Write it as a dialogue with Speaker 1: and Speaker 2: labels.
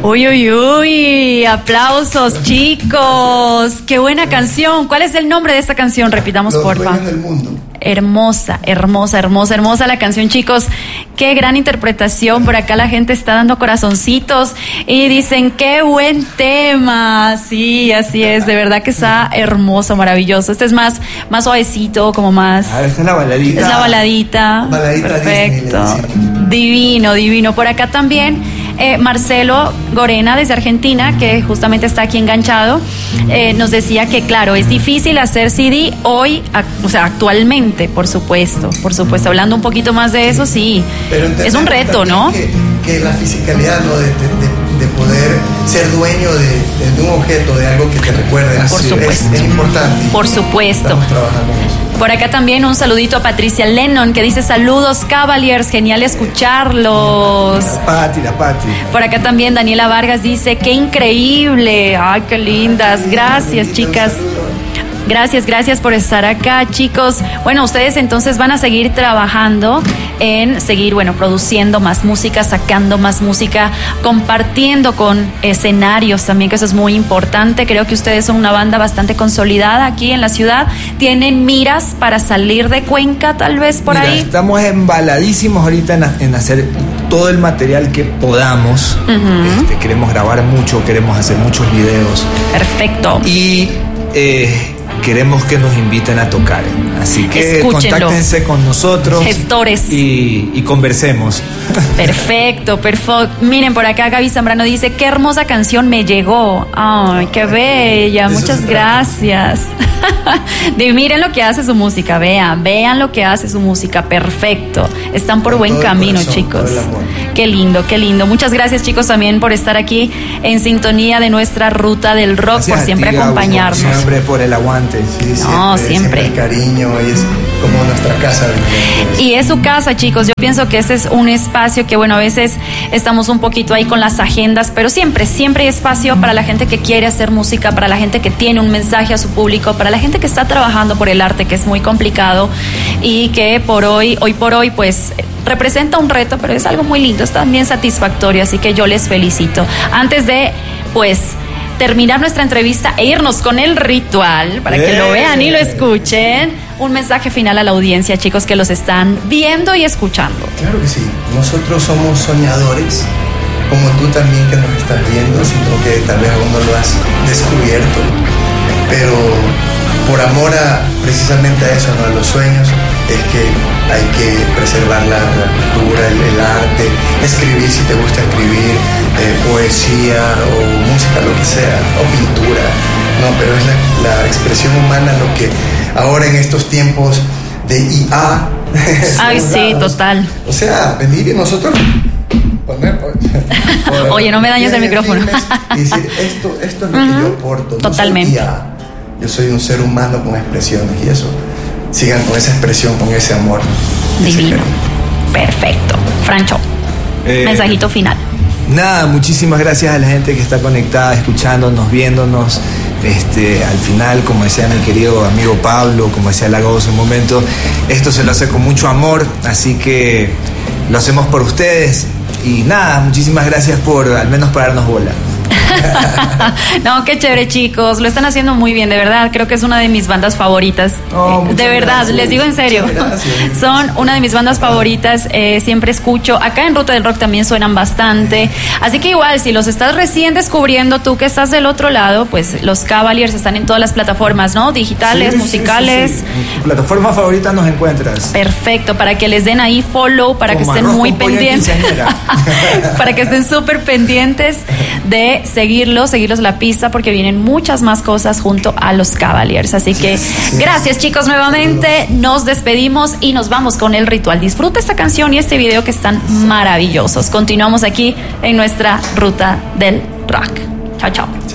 Speaker 1: Uy, uy, uy, aplausos, chicos. Qué buena canción. ¿Cuál es el nombre de esta canción? Repitamos, porfa.
Speaker 2: Los Dueños del Mundo.
Speaker 1: Hermosa, hermosa, hermosa, hermosa la canción, chicos. Qué gran interpretación. Por acá la gente está dando corazoncitos y dicen, qué buen tema. Sí, así es, de verdad que está hermoso, maravilloso. Este es más suavecito, como más...
Speaker 3: Ah, esta es la baladita.
Speaker 1: Es la baladita.
Speaker 2: Baladita
Speaker 1: Perfecto.
Speaker 2: Disney,
Speaker 1: Divino. Por acá también Marcelo Gorena desde Argentina, que justamente está aquí enganchado, nos decía que claro, es difícil hacer CD hoy, o sea, actualmente, por supuesto, hablando un poquito más de eso, sí,
Speaker 2: pero
Speaker 1: es un reto, ¿no?
Speaker 2: Que la fisicalidad, ¿no? de poder ser dueño de un objeto, de algo que te recuerde,
Speaker 1: por supuesto,
Speaker 2: es importante.
Speaker 1: Por supuesto.
Speaker 2: Estamos trabajando en eso.
Speaker 1: Por acá también un saludito a Patricia Lennon, que dice saludos Cavaliers, genial escucharlos.
Speaker 3: La Pati.
Speaker 1: Por acá también Daniela Vargas dice, qué increíble, ay, qué lindas, gracias chicas. Gracias por estar acá, chicos. Bueno, ustedes entonces van a seguir trabajando en seguir, produciendo más música, sacando más música, compartiendo con escenarios también, que eso es muy importante. Creo que ustedes son una banda bastante consolidada aquí en la ciudad. ¿Tienen miras para salir de Cuenca, tal vez por ahí?
Speaker 3: Estamos embaladísimos ahorita en hacer todo el material que podamos. Queremos grabar mucho, queremos hacer muchos videos.
Speaker 1: Perfecto.
Speaker 3: Y queremos que nos inviten a tocar. Así que contáctense con nosotros.
Speaker 1: Gestores.
Speaker 3: Y conversemos.
Speaker 1: Perfecto. Miren, por acá Gaby Zambrano dice, qué hermosa canción me llegó. Ay, qué bella. Muchas gracias. Miren lo que hace su música. Vean lo que hace su música. Perfecto. Están por buen camino, chicos. Qué lindo. Muchas gracias, chicos, también por estar aquí en sintonía de nuestra ruta del rock, gracias por siempre acompañarnos.
Speaker 3: Siempre por el aguante.
Speaker 2: Sí, siempre el cariño, y es como nuestra casa.
Speaker 1: Y es su casa, chicos. Yo pienso que ese es un espacio que, a veces estamos un poquito ahí con las agendas, pero siempre hay espacio para la gente que quiere hacer música, para la gente que tiene un mensaje a su público, para la gente que está trabajando por el arte, que es muy complicado y que hoy por hoy, pues, representa un reto, pero es algo muy lindo, es también satisfactorio, así que yo les felicito. Antes de, terminar nuestra entrevista e irnos con el ritual, para que lo vean y lo escuchen, un mensaje final a la audiencia, chicos, que los están viendo y escuchando.
Speaker 2: Claro que sí, nosotros somos soñadores, como tú también que nos estás viendo, sino que tal vez aún no lo has descubierto, pero por amor precisamente a eso, ¿no? A los sueños, es que hay que preservar la cultura, el arte, escribir si te gusta escribir, poesía o música, lo que sea, o pintura, no, pero es la expresión humana lo que ahora en estos tiempos de IA.
Speaker 1: Ay, sí, total.
Speaker 2: O sea, venir y nosotros
Speaker 1: oye, no me dañes el micrófono.
Speaker 2: Y decir, esto es lo que yo aporto.
Speaker 1: Totalmente.
Speaker 2: No soy IA, yo soy un ser humano con expresiones y eso. Sigan con esa expresión, con ese amor.
Speaker 1: Divino. Perfecto. Francho, mensajito final.
Speaker 3: Nada, muchísimas gracias a la gente que está conectada, escuchándonos, viéndonos. Al final, como decía mi querido amigo Pablo, como decía Lago hace un momento, esto se lo hace con mucho amor, así que lo hacemos por ustedes. Y nada, muchísimas gracias al menos por darnos bola.
Speaker 1: No, qué chévere, chicos, lo están haciendo muy bien, de verdad, creo que es una de mis bandas favoritas, de verdad, gracias. Les digo en serio, son una de mis bandas favoritas, siempre escucho, acá en Ruta del Rock también suenan bastante, así que igual, si los estás recién descubriendo, tú que estás del otro lado, pues los Cavaliers están en todas las plataformas, ¿no? Digitales, musicales.
Speaker 3: Sí. En tu plataforma favorita nos encuentras.
Speaker 1: Perfecto, para que les den ahí follow, para como que estén muy pendientes, para que estén súper pendientes de seguirlos la pista, porque vienen muchas más cosas junto a los Cavaliers. Así que gracias, chicos, nuevamente. Nos despedimos y nos vamos con el ritual. Disfruta esta canción y este video que están maravillosos. Continuamos aquí en nuestra Ruta del Rock. Chao, chao.